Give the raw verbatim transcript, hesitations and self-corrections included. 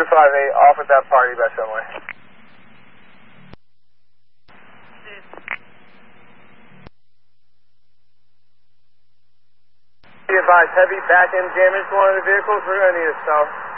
two five eight, off at that party by somewhere. Be advised, heavy back end damage to one of the vehicles. We're going to need a stop.